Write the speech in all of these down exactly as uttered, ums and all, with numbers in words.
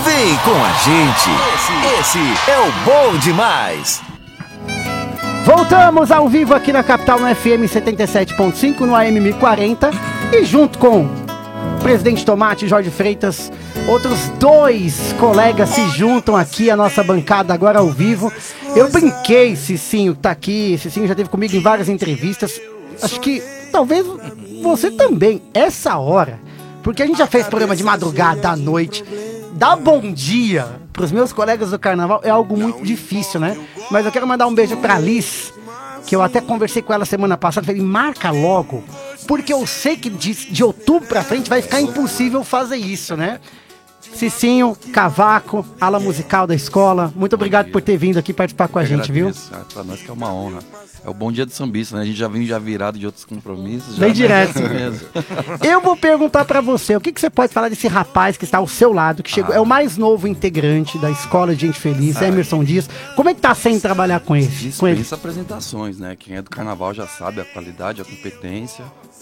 Vem com a gente. Esse, esse é o Bom Demais. Voltamos ao vivo aqui na Capital, no F M setenta e sete ponto cinco, no A M mil e quarenta. E junto com o Presidente Tomate, Jorge Freitas, outros dois colegas se juntam aqui à nossa bancada agora ao vivo. Eu brinquei, Cicinho tá aqui, Cicinho já esteve comigo em várias entrevistas. Acho que talvez você também, essa hora, porque a gente já fez programa de madrugada, à noite. Dar bom dia pros meus colegas do carnaval é algo muito difícil, né? Mas eu quero mandar um beijo pra Liz, que eu até conversei com ela semana passada. Falei, marca logo, porque eu sei que de, de outubro pra frente vai ficar impossível fazer isso, né? Cicinho, Cavaco, ala musical da escola, muito obrigado por ter vindo aqui participar com a gente, viu? Pra nós que é uma honra. É o bom dia do sambista, né? A gente já vem já virado de outros compromissos. Bem já direto. É mesmo. Eu vou perguntar pra você, o que, que você pode falar desse rapaz que está ao seu lado, que chegou, Ah. é o mais novo integrante da Escola de Gente Feliz, Ah. Emerson Dias. Como é que tá sendo trabalhar com ele? Com ele? Dispensa apresentações, né? Quem é do carnaval já sabe a qualidade, a competência.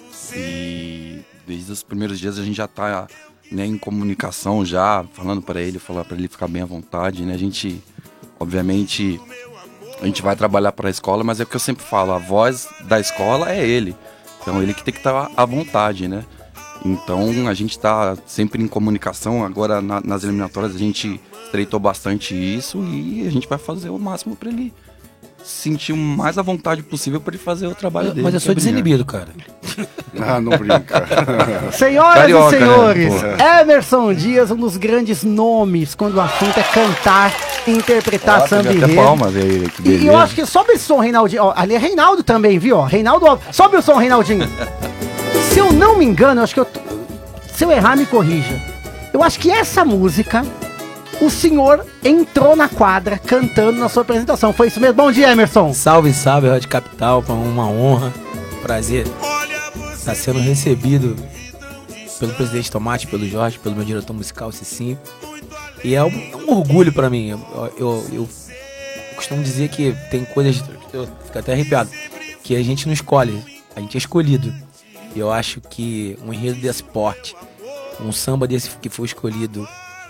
E desde os primeiros dias a gente já tá, né, em comunicação já, falando para ele, falar para ele ficar bem à vontade, né? A gente, obviamente, a gente vai trabalhar para a escola, mas é o que eu sempre falo, a voz da escola é ele. Então ele que tem que estar à vontade, né? Então a gente está sempre em comunicação. Agora na, nas eliminatórias a gente estreitou bastante isso e a gente vai fazer o máximo para ele sentir o mais à vontade possível para ele fazer o trabalho dele. Mas eu sou desinibido, cara. Ah, não brinca. Senhoras Carioca, e senhores, né? Emerson Dias, um dos grandes nomes quando o assunto é cantar e interpretar Ó, samba teve enredo. até palmas aí, que E, e eu beleza. acho que sobe esse som, Reinaldinho. Ó, ali é Reinaldo também, viu? Ó, Reinaldo, ó, sobe o som, Reinaldinho. Se eu não me engano, eu acho que eu. t- Se eu errar, me corrija. Eu acho que essa música, o senhor entrou na quadra cantando na sua apresentação. Foi isso mesmo? Bom dia, Emerson. Salve, salve, Rádio Capital, foi uma honra, prazer estar sendo recebido pelo presidente Tomate, pelo Jorge, pelo meu diretor musical, Cicinho. E é um, é um orgulho pra mim. Eu, eu, eu costumo dizer que tem coisas, eu fico até arrepiado, que a gente não escolhe, a gente é escolhido. E eu acho que um enredo desse porte, um samba desse que foi escolhido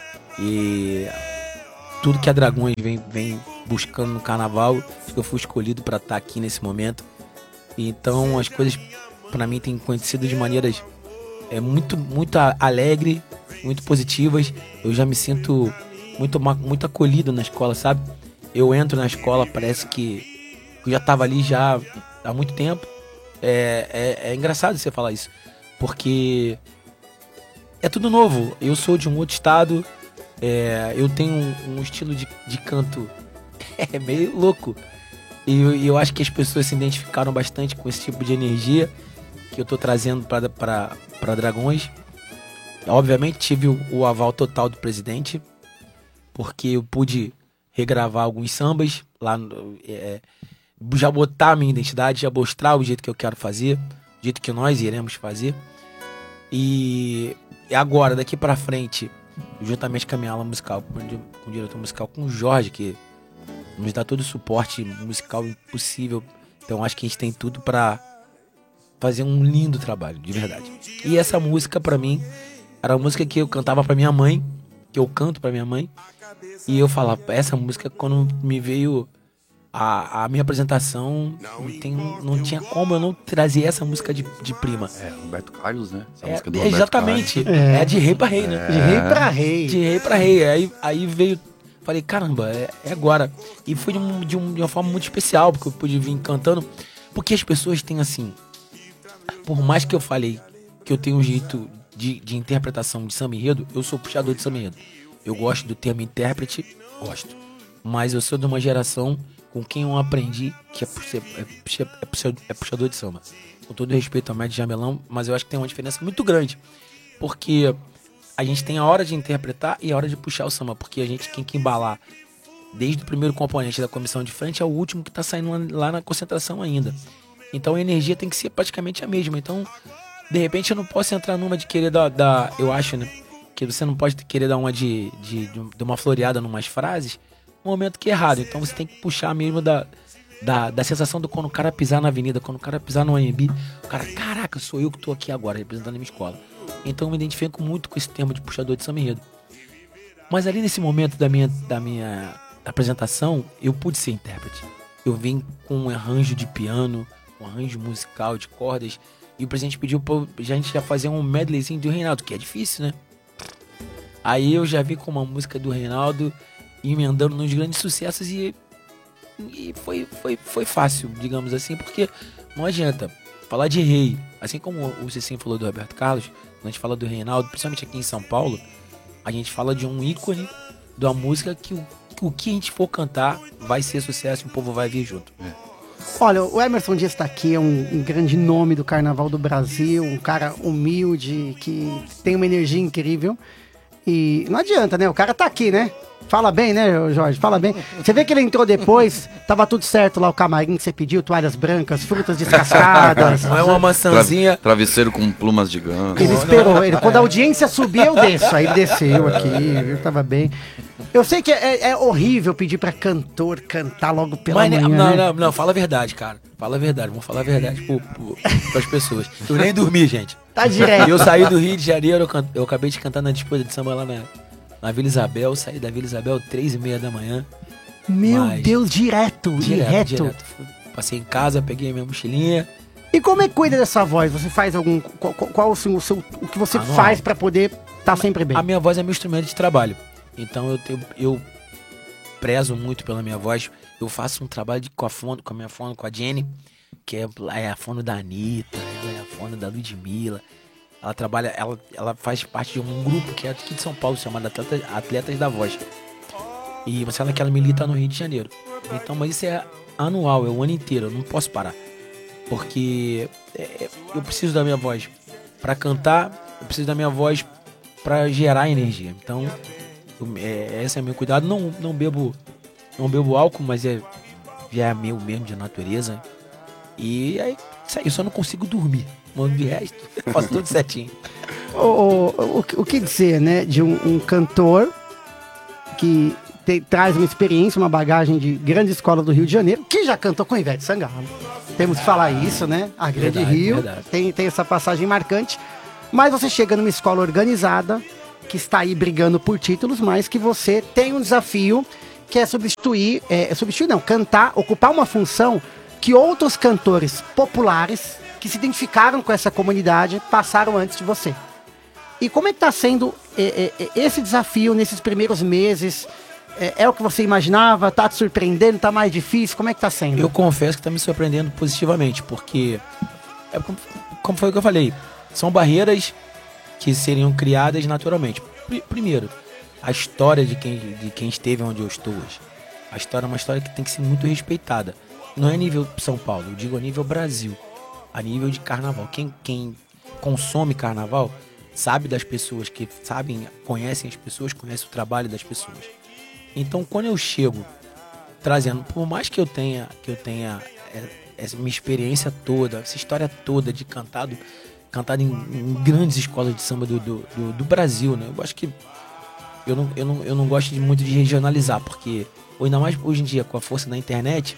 e tudo que a Dragões vem, vem buscando no carnaval, acho que eu fui escolhido para estar aqui nesse momento. E então as coisas para mim têm acontecido de maneiras é, muito, muito a- alegre, muito positivas. Eu já me sinto muito, ma- muito acolhido na escola, sabe? Eu entro na escola, parece que eu já estava ali já há muito tempo. É, é, é engraçado você falar isso, porque é tudo novo. Eu sou de um outro estado, é, eu tenho um, um estilo de, de canto é meio louco. E eu, e eu acho que as pessoas se identificaram bastante com esse tipo de energia que eu tô trazendo para Dragões. Obviamente tive o, o aval total do presidente, porque eu pude regravar alguns sambas lá, no- é, já botar a minha identidade, já mostrar o jeito que eu quero fazer, o jeito que nós iremos fazer. E e agora, daqui pra frente, juntamente com a minha aula musical, com o di- com o diretor musical, com o Jorge, que nos dá todo o suporte musical possível. Então acho que a gente tem tudo pra fazer um lindo trabalho, de verdade. E essa música, pra mim, era uma música que eu cantava pra minha mãe, que eu canto pra minha mãe. E eu falava, essa música, quando me veio a, a minha apresentação, não, tem, não tinha como eu não trazer essa música de, de prima. É, Roberto Carlos, né? Essa É, música do Roberto exatamente. Carlos. É. de rei pra rei, né? De rei pra rei. De rei pra rei. Aí, aí veio. Falei, caramba, é, é agora. E foi de, um- de um- de uma forma muito especial, porque eu pude vir cantando. Porque as pessoas têm assim. Por mais que eu falei que eu tenho um jeito de, de interpretação de samba enredo, eu sou puxador de samba enredo. Eu gosto do termo intérprete, gosto. Mas eu sou de uma geração com quem eu aprendi que é, puxa- é, puxa- é puxa- é puxador de samba. Com todo respeito ao Médio Jamelão, mas eu acho que tem uma diferença muito grande. Porque a gente tem a hora de interpretar e a hora de puxar o samba. Porque a gente tem que embalar desde o primeiro componente da comissão de frente ao último que tá saindo lá, lá na concentração ainda. Então a energia tem que ser praticamente a mesma. Então, de repente, eu não posso entrar numa de querer dar... dar eu acho, né? Que você não pode querer dar uma de, de, de uma floreada numas frases no momento que é errado. Então você tem que puxar mesmo da, da, da sensação do quando o cara pisar na avenida, quando o cara pisar no A M B, o cara, caraca, sou eu que tô aqui agora, representando a minha escola. Então eu me identifico muito com esse termo de puxador de samba enredo. Mas ali nesse momento da minha, da minha apresentação, eu pude ser intérprete. Eu vim com um arranjo de piano, um arranjo musical de cordas, e o presidente pediu pra a gente já fazer um medleyzinho do Reinaldo, que é difícil, né? Aí eu já vi com uma música do Reinaldo emendando nos grandes sucessos e, e foi, foi, foi fácil, digamos assim, porque não adianta falar de rei. Assim como o Cicinho falou do Roberto Carlos, quando a gente fala do Reinaldo, principalmente aqui em São Paulo, a gente fala de um ícone de uma música que o, que o que a gente for cantar vai ser sucesso e o povo vai vir junto. É. Olha, o Emerson Dias está aqui, é um, um grande nome do Carnaval do Brasil, um cara humilde, que tem uma energia incrível. E não adianta, né? O cara tá aqui, né? Fala bem, né, Jorge? Fala bem. Você vê que ele entrou depois, tava tudo certo lá, o camarim que você pediu, toalhas brancas, frutas descascadas. Não é uma maçãzinha. Tra travesseiro com plumas de ganso. Ele esperou, ele, quando a audiência subir, eu desço. Aí ele desceu aqui, viu? Tava bem. Eu sei que é, é horrível pedir pra cantor cantar logo pela Mas, manhã, não, né? não, não, fala a verdade, cara. Fala a verdade, vamos falar a verdade pro, pro, pras pessoas. Eu nem dormi, gente. Tá direto. Eu saí do Rio de Janeiro, eu, can... eu acabei de cantar na disputa de samba lá na, na Vila Isabel, saí da Vila Isabel três e meia da manhã. Meu Mas... Deus, direto, Direto, direto. direto. Passei em casa, peguei minha mochilinha. E como é que cuida dessa voz? Você faz algum... Qual, qual, qual assim, o, seu, o que você Ah, não. faz pra poder estar sempre bem? A minha voz é meu instrumento de trabalho. Então eu, tenho, eu prezo muito pela minha voz. Eu faço um trabalho de, com, a fono, com a minha fono, com a Jenny, que é, é a fono da Anitta, ela é a fono da Ludmilla. Ela trabalha, ela, ela faz parte de um grupo que é aqui de São Paulo, chamado Atletas, Atletas da Voz. E você sabe que ela milita no Rio de Janeiro. Então, mas isso é anual, é o ano inteiro, eu não posso parar. Porque é, eu preciso da minha voz para cantar, eu preciso da minha voz para gerar energia. Então, eu, é, esse é o meu cuidado. Não, não bebo não bebo álcool, mas é, já é meu mesmo de natureza. E aí, isso aí, eu só não consigo dormir. Mas de resto, eu faço tudo certinho. O, o, o, o que dizer, né, de um, um cantor que te, traz uma experiência, uma bagagem de grande escola do Rio de Janeiro, que já cantou com Ivete Sangalo. Temos que falar isso, né? A Grande Verdade, Rio verdade. tem, tem essa passagem marcante. Mas você chega numa escola organizada, que está aí brigando por títulos, mas que você tem um desafio que é substituir, é, substituir não, cantar, ocupar uma função que outros cantores populares que se identificaram com essa comunidade passaram antes de você. E como é que está sendo é, é, esse desafio nesses primeiros meses? É, é o que você imaginava? Está te surpreendendo? Está mais difícil? Como é que está sendo? Eu confesso que está me surpreendendo positivamente, porque, é como, como foi o que eu falei, são barreiras que seriam criadas naturalmente. Pr- primeiro, a história de quem, de quem esteve onde eu estou hoje. A história é uma história que tem que ser muito respeitada. Não é a nível São Paulo, eu digo a nível Brasil. A nível de carnaval. Quem, quem consome carnaval sabe das pessoas, que sabem, conhecem as pessoas, conhecem o trabalho das pessoas. Então, quando eu chego trazendo, por mais que eu tenha, que eu tenha é, essa minha experiência toda, essa história toda de cantado, cantado em, em grandes escolas de samba do, do, do, do Brasil, né? Eu acho que eu não, eu não, eu não gosto de, muito de regionalizar, porque ainda mais hoje em dia, com a força da internet,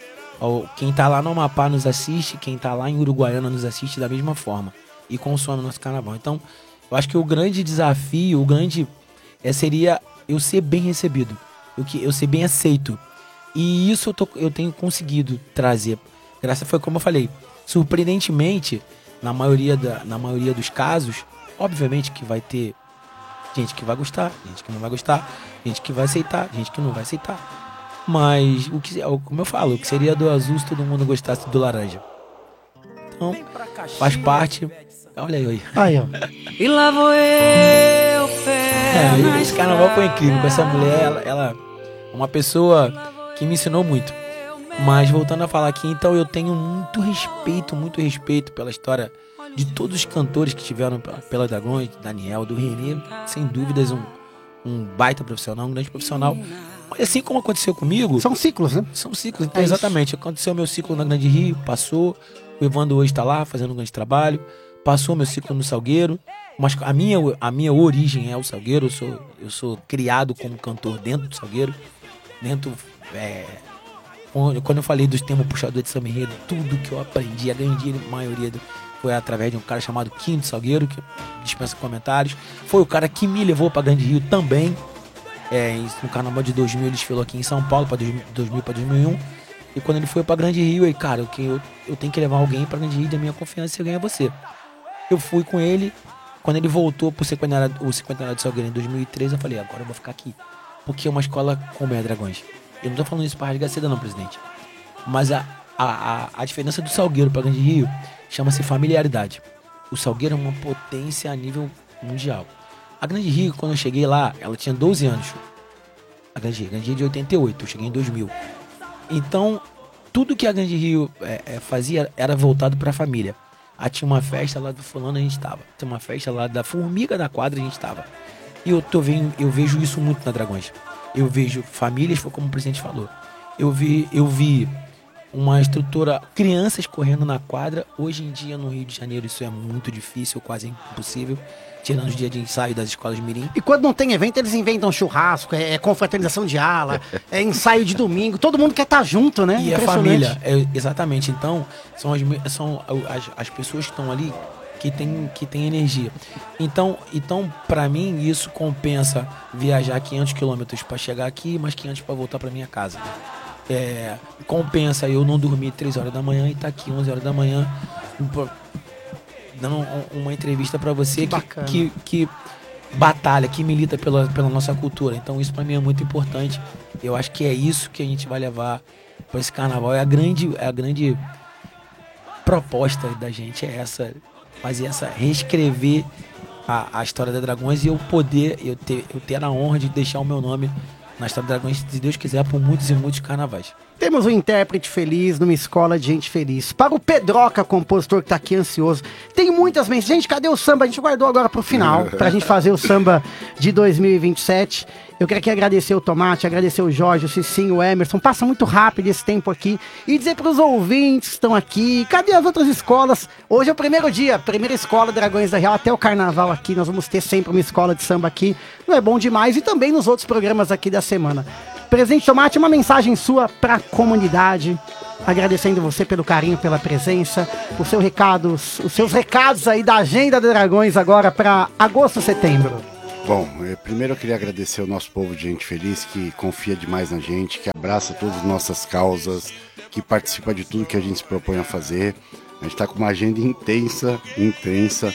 quem tá lá no Amapá nos assiste, quem tá lá em Uruguaiana nos assiste da mesma forma e consome o nosso carnaval. Então, eu acho que o grande desafio, o grande é, seria eu ser bem recebido, eu, que, eu ser bem aceito. E isso eu, tô, eu tenho conseguido trazer. Graças foi como eu falei, surpreendentemente, na maioria, da, na maioria dos casos, obviamente que vai ter gente que vai gostar, gente que não vai gostar, gente que vai aceitar, gente que não vai aceitar. Mas, o que, como eu falo, o que seria do azul se todo mundo gostasse do laranja? Então, faz parte. Olha aí, Aí, ó. E lá vou eu, pé é, esse carnaval foi incrível. Com essa mulher, ela, ela é uma pessoa que me ensinou muito. Mas, voltando a falar aqui, então eu tenho muito respeito, muito respeito pela história de todos os cantores que tiveram pela Dragões, Daniel, do Renê. Sem dúvidas, um, um baita profissional, um grande profissional. Assim como aconteceu comigo... São ciclos, né? São ciclos, então, É exatamente. Aconteceu meu ciclo na Grande Rio, passou. O Evandro hoje está lá fazendo um grande trabalho. Passou meu ciclo no Salgueiro. Mas a minha, a minha origem é o Salgueiro. Eu sou, eu sou criado como cantor dentro do Salgueiro. Dentro... É, quando eu falei dos termos puxador de samba enredo, tudo que eu aprendi, a grande maioria do, foi através de um cara chamado Quinho de Salgueiro, que dispensa comentários. Foi o cara que me levou para Grande Rio também. É, no carnaval de dois mil ele desfilou aqui em São Paulo, para dois mil para dois mil e um. E quando ele foi para Grande Rio, aí, cara, eu, eu, eu tenho que levar alguém para Grande Rio da minha confiança e ganhar você. Eu fui com ele. Quando ele voltou pro cinquentenário, o cinquentenário de Salgueiro em dois mil e treze, eu falei, agora eu vou ficar aqui. Porque é uma escola como é Dragões. Eu não tô falando isso para rasgar seda não, presidente. Mas a, a, a, a diferença do Salgueiro para Grande Rio chama-se familiaridade. O Salgueiro é uma potência a nível mundial. A Grande Rio, quando eu cheguei lá, ela tinha doze anos. A Grande Rio, a Grande Rio é de oitenta e oito, eu cheguei em dois mil. Então, tudo que a Grande Rio é, é, fazia era voltado para a família. Ah, tinha uma festa lá do fulano, a gente tava. Tinha uma festa lá da formiga da quadra, a gente tava. E eu, tô vendo, eu vejo isso muito na Dragões. Eu vejo famílias, foi como o presidente falou. Eu vi, eu vi uma estrutura, crianças correndo na quadra. Hoje em dia, no Rio de Janeiro, isso é muito difícil, quase impossível. Tirando os dias de ensaio das escolas mirim. E quando não tem evento, eles inventam churrasco, é, é confraternização de ala, é ensaio de domingo. Todo mundo quer estar junto, né? E é família, é, exatamente. Então, são, as, são as, as pessoas que estão ali que tem, que tem energia. Então, então para mim, isso compensa viajar quinhentos quilômetros para chegar aqui e mais quinhentos para voltar para minha casa. É, compensa eu não dormir três horas da manhã e estar aqui onze horas da manhã dando uma entrevista para você que, que, que, que batalha, que milita pela, pela nossa cultura. Então isso para mim é muito importante. Eu acho que é isso que a gente vai levar para esse carnaval. É a grande, é a grande proposta da gente, é essa, fazer essa, reescrever a, a história da Dragões e eu poder, eu ter, eu ter a honra de deixar o meu nome na história da Dragões, se Deus quiser, por muitos e muitos carnavais. Temos um intérprete feliz numa escola de gente feliz. Para o Pedroca, compositor que tá aqui ansioso. Tem muitas mensagens. Gente, cadê o samba? A gente guardou agora pro final, pra gente fazer o samba de dois mil e vinte e sete. Eu quero aqui agradecer o Tomate, agradecer o Jorge, o Cicinho, o Emerson. Passa muito rápido esse tempo aqui. E dizer pros ouvintes que estão aqui, cadê as outras escolas? Hoje é o primeiro dia, primeira escola Dragões da Real, até o carnaval aqui. Nós vamos ter sempre uma escola de samba aqui. Não é bom demais? E também nos outros programas aqui da semana. Presidente Tomate, uma mensagem sua para a comunidade, agradecendo você pelo carinho, pela presença, os seus recados, os seus recados aí da agenda de Dragões agora para agosto, setembro. Bom, primeiro eu queria agradecer ao nosso povo de gente feliz que confia demais na gente, que abraça todas as nossas causas, que participa de tudo que a gente se propõe a fazer. A gente está com uma agenda intensa, intensa.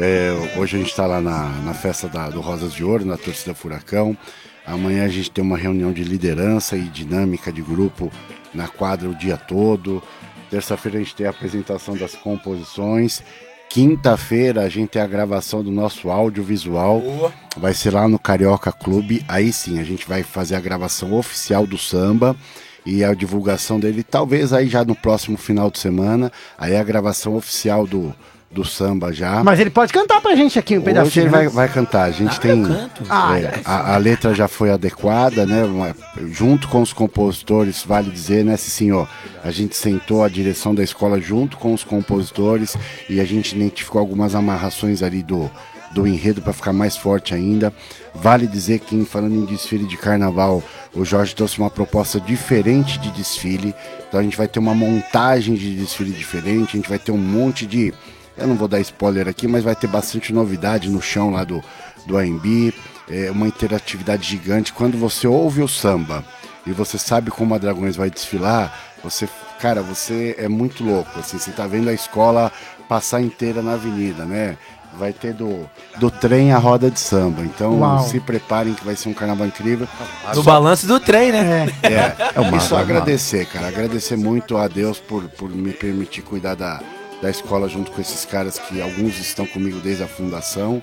É, hoje a gente está lá na, na festa da, do Rosas de Ouro, na torcida Furacão. Amanhã a gente tem uma reunião de liderança e dinâmica de grupo na quadra o dia todo. Terça-feira a gente tem a apresentação das composições. Quinta-feira a gente tem a gravação do nosso audiovisual. Vai ser lá no Carioca Clube. Aí sim, a gente vai fazer a gravação oficial do samba e a divulgação dele, talvez aí já no próximo final de semana. Aí a gravação oficial do, do samba já. Mas ele pode cantar pra gente aqui um pedacinho. Hoje ele vai, vai cantar. A gente ah, tem. Ah, é, a, a letra já foi adequada, né? Uma, junto com os compositores, vale dizer, né, senhor? A gente sentou a direção da escola junto com os compositores e a gente identificou algumas amarrações ali do, do enredo para ficar mais forte ainda. Vale dizer que, falando em desfile de carnaval, o Jorge trouxe uma proposta diferente de desfile. Então a gente vai ter uma montagem de desfile diferente, a gente vai ter um monte de... Eu não vou dar spoiler aqui, mas vai ter bastante novidade no chão lá do, do A M B. É uma interatividade gigante. Quando você ouve o samba e você sabe como a Dragões vai desfilar, você, cara, você é muito louco. Assim, você tá vendo a escola passar inteira na avenida, né? Vai ter do, do trem a roda de samba. Então, uau, se preparem que vai ser um carnaval incrível. No só... balanço do trem, né? É, é, é uma, e só agradecer, cara. Agradecer muito a Deus por, por me permitir cuidar da, da escola junto com esses caras que alguns estão comigo desde a fundação.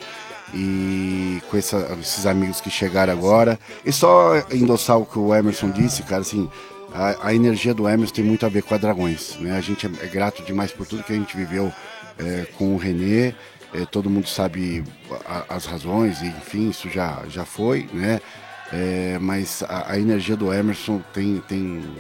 E com essa, esses amigos que chegaram agora. E só endossar o que o Emerson disse, cara, assim... A, a energia do Emerson tem muito a ver com a Dragões, né? A gente é, é grato demais por tudo que a gente viveu é, com o Renê. É, todo mundo sabe a, as razões, e, enfim, isso já, já foi, né? É, mas a, a energia do Emerson tem, tem,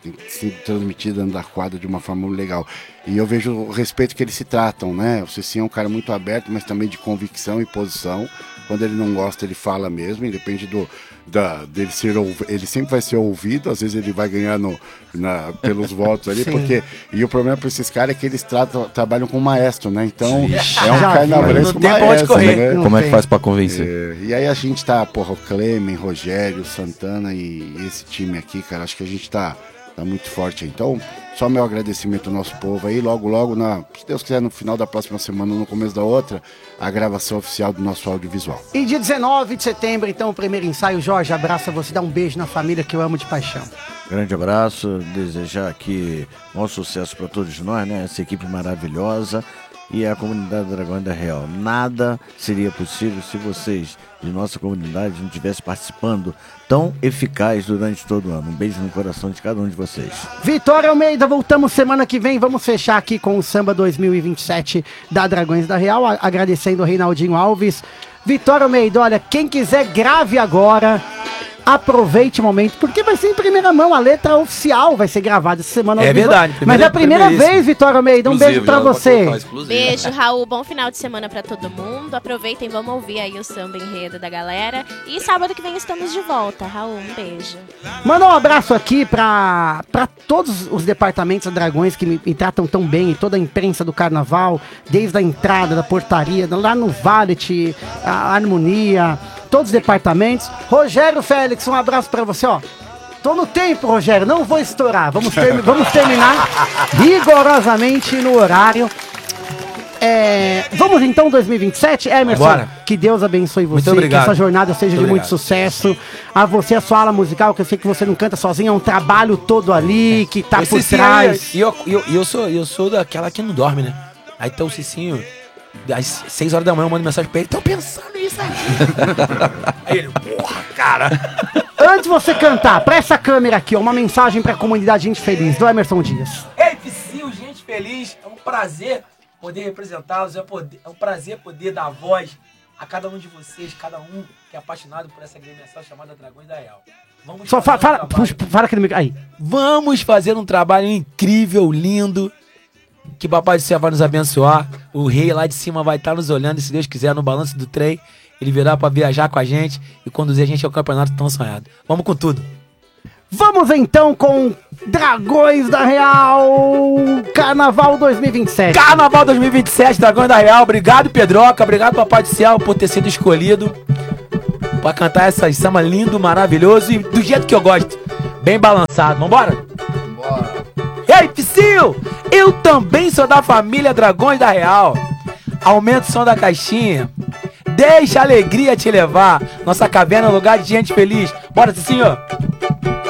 tem que ser transmitida dentro da quadra de uma forma legal. E eu vejo o respeito que eles se tratam, né? O Cicinho é um cara muito aberto, mas também de convicção e posição. Quando ele não gosta, ele fala mesmo, independe do, da, dele ser ouvido. Ele sempre vai ser ouvido, às vezes ele vai ganhar no, na, pelos votos ali, porque. E o problema para esses caras é que eles tratam, trabalham com maestro, né? Então é um carnavalesco maestro. Né? Como é que faz para convencer? É, e aí a gente tá, porra, o Clemen, Rogério, Santana e esse time aqui, cara, acho que a gente tá. Tá muito forte aí. Então, só meu agradecimento ao nosso povo aí. Logo, logo, na, se Deus quiser, no final da próxima semana, no começo da outra, a gravação oficial do nosso audiovisual. E dia dezenove de setembro, então, o primeiro ensaio. Jorge, abraça você, dá um beijo na família que eu amo de paixão. Grande abraço, desejar aqui um sucesso para todos nós, né? Essa equipe maravilhosa e a comunidade Dragões da Real. Nada seria possível se vocês de nossa comunidade não estivessem participando tão eficaz durante todo o ano. Um beijo no coração de cada um de vocês. Vitória Almeida, voltamos semana que vem. Vamos fechar aqui com o Samba dois mil e vinte e sete da Dragões da Real, agradecendo o Reinaldinho Alves. Vitória Almeida, olha, quem quiser grave agora. Aproveite o momento, porque vai ser em primeira mão, a letra oficial vai ser gravada essa semana. É verdade. Mas é a primeira vez, Vitória Almeida, um beijo pra você. Beijo, Raul, bom final de semana pra todo mundo. Aproveitem, vamos ouvir aí o samba enredo da galera. E sábado que vem estamos de volta, Raul, um beijo. Manda um abraço aqui pra, pra todos os departamentos da Dragões que me, me tratam tão bem, e toda a imprensa do carnaval, desde a entrada, da portaria, lá no Valet, a Harmonia, todos os departamentos. Rogério Félix, um abraço pra você, ó. Tô no tempo, Rogério, não vou estourar. Vamos, ter, vamos terminar rigorosamente no horário. É, vamos então dois mil e vinte e sete, Emerson. Bora. Que Deus abençoe você, muito obrigado. Que essa jornada seja muito de muito sucesso. A você, a sua ala musical, que eu sei que você não canta sozinho, é um trabalho todo ali, que tá Esse por trás. E eu, eu, eu, eu, sou, eu sou daquela que não dorme, né? Aí tá o Cicinho, às seis horas da manhã eu mando mensagem pra ele, tô pensando nisso aí. Aí ele, porra, cara. Antes de você cantar, pra essa câmera aqui, ó, uma mensagem pra comunidade Gente Feliz, do Emerson Dias. Ei, Psyu, Gente Feliz, é um prazer poder representá-los, é, poder, é um prazer poder dar voz a cada um de vocês, cada um que é apaixonado por essa agremiação chamada Dragões da Real. Vamos Só fa fala, um fala aqui no micro, aí. Vamos fazer um trabalho incrível, lindo, que Papai do Céu vai nos abençoar. O rei lá de cima vai estar nos olhando, e se Deus quiser, no balanço do trem, ele virá para viajar com a gente e conduzir a gente ao campeonato tão sonhado. Vamos com tudo. Vamos então com Dragões da Real, Carnaval dois mil e vinte e sete. Carnaval dois mil e vinte e sete, Dragões da Real. Obrigado, Pedroca. Obrigado, Papai do Céu, por ter sido escolhido para cantar essa samba lindo, maravilhoso e do jeito que eu gosto. Bem balançado. Vambora? Vambora. Ei, Psyu! Eu também sou da família Dragões da Real. Aumenta o som da caixinha. Deixa a alegria te levar. Nossa caverna é um lugar de gente feliz. Bora, Cicinho!